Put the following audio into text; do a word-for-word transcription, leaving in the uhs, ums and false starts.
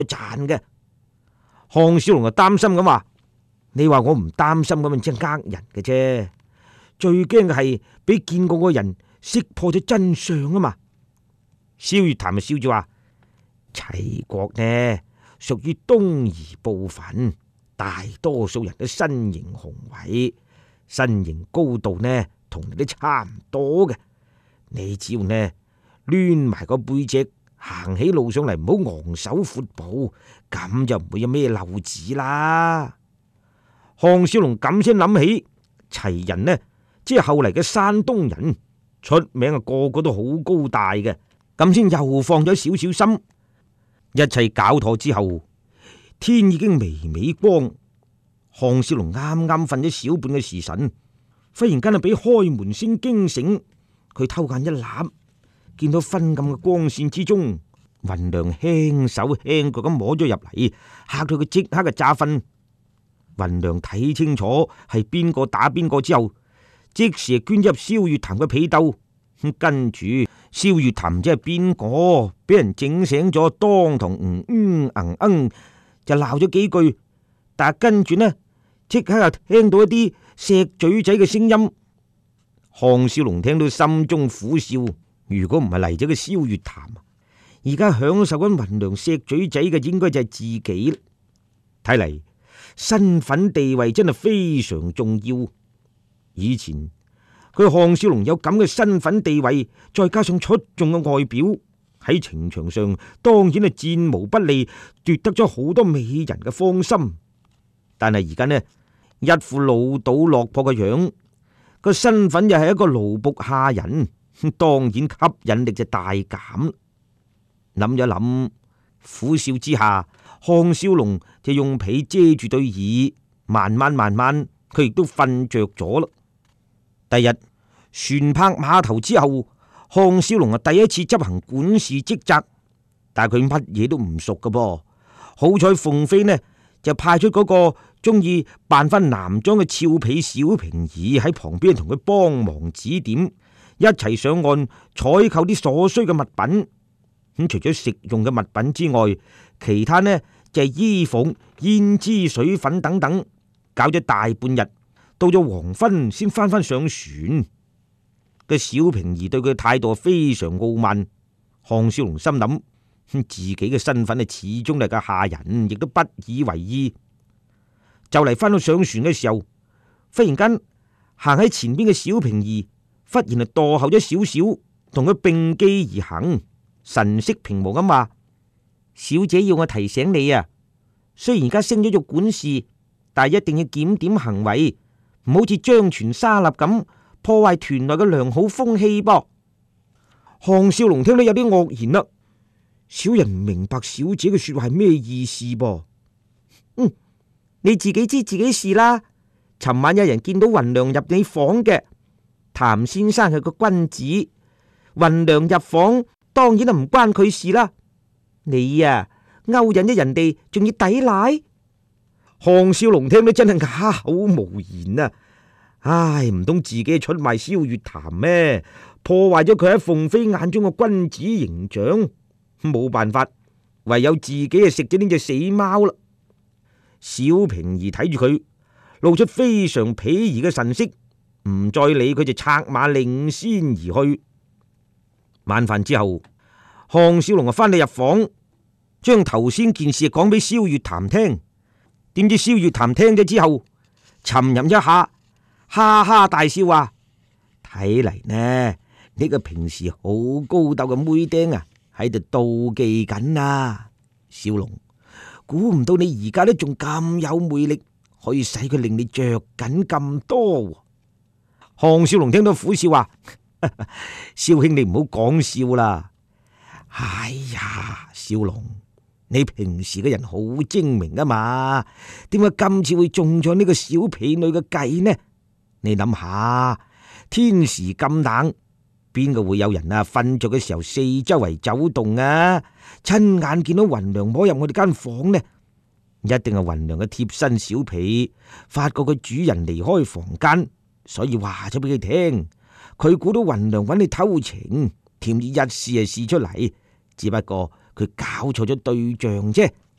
賺嘅。項少龍就擔心咁話：你話我唔擔心咁，即係呃人嘅啫。最驚嘅係俾見過個人識破咗真相啊嘛。蕭月潭就笑住話：齊國呢屬於東夷部分，大多數人都身形雄偉，身形高度呢同你都差唔多嘅。你只要呢攣埋個背脊，行起路上嚟唔好昂首闊步，咁就唔會有咩漏子啦。項少龍咁先諗起齊人呢，即係後嚟嘅山東人，出名啊，個個都好高大嘅，咁先又放咗少少心。一切搞妥之後，天已經微微光。項少龍啱啱瞓咗小半嘅時辰，忽然間啊俾開門聲驚醒。佢偷眼一攬，見到昏暗嘅光線之中，雲良輕手輕腳咁摸咗入嚟，嚇到佢即刻就詐瞓。雲良睇清楚係邊個打邊個之後，即時捐入蕭月潭嘅被竇。跟住蕭月潭唔知係邊個，俾人整醒咗，當堂嗯嗯嗯嗯就鬧咗幾句，但係跟住呢，即刻又聽到一啲石嘴仔嘅聲音。項少龍聽到心中苦笑，如果唔係嚟咗個蕭月潭，而家享受緊雲良石嘴仔嘅應該就係自己。睇嚟身份地位真係非常重要。以前佢項少龍有咁嘅身份地位，再加上出眾嘅外表，喺情場上當然係戰無不利，奪得咗好多美人嘅芳心。但係而家呢，一副老倒落魄嘅樣，個身份又係一個奴僕下人，當然吸引力就大減。諗一諗，苦笑之下，項少龍就用被遮住對耳，慢慢慢慢，佢亦都瞓着咗啦。第日船泊碼頭之後，項少龍啊第一次執行管事職責，但係佢乜嘢都唔熟㗎噃。好彩鳳飛呢就派出嗰個中意扮翻男裝嘅俏皮小平兒喺旁邊同佢幫忙指點，一齊上岸採購啲所需嘅物品。咁除咗食用嘅物品之外，其他呢就係衣服、胭脂水粉等等，搞咗大半日，到咗黃昏先翻返上船。個小平兒對佢嘅態度非常傲慢。項少龍心諗，自己嘅身份係始終係個下人，亦都不以為意。就嚟翻到上船嘅時候，忽然間行喺前邊嘅小平兒忽然係墮後咗少少，同佢並機而行，神色平和咁話：小姐要我提醒你啊，雖然而家升咗做管事，但係一定要檢點行為，唔好似張傳沙立咁破壞團內嘅良好風氣噃。項少龍聽到有啲愕然啦，小人唔明白小姐嘅說話係咩意思噃。嗯，你自己知自己事啦。尋晚有人見到雲良入你房嘅，譚先生係個君子，雲良入房當然係唔關佢事啦。你啊勾引咗人哋，仲要抵賴。項少龍聽到真係啞口無言啊！唉，唔通自己出賣蕭月潭咩？破壞咗佢喺鳳飛眼中嘅君子形象，冇辦法，唯有自己啊食咗呢隻死貓啦。小平兒睇住佢，露出非常鄙夷嘅神色，唔再理佢就策馬領先而去。晚飯之後，項少龍啊翻嚟入房，將頭先件事講俾蕭月潭聽。點知蕭月潭聽咗之後，沉吟一下，哈哈大笑話：睇嚟呢，呢個平時好高竇嘅妹釘啊，喺度妒忌緊啊！少龍，估唔到你而家都仲咁有魅力，可以使佢令你着緊咁多。項少龍聽到苦笑話：蕭兄你唔好講笑啦！哎呀，少龍，你平時嘅人好精明啊嘛，點解今次會中咗呢個小婢女嘅計呢？你諗下，天時咁冷，邊個會有人啊瞓着嘅時候四周圍走動啊？親眼見到雲良摸入我哋間房呢，一定係雲良嘅貼身小婢發覺佢主人離開房間，所以話咗俾佢聽。佢估到雲良揾你偷情，甜意一試就試出嚟，只不過佢搞錯咗對象啫。